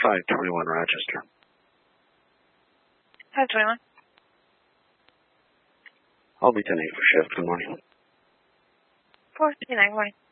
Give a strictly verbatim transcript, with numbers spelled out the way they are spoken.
five twenty-one Rochester. five twenty-one. I'll be ten eight for shift. Good morning. four fifty-nine, good morning.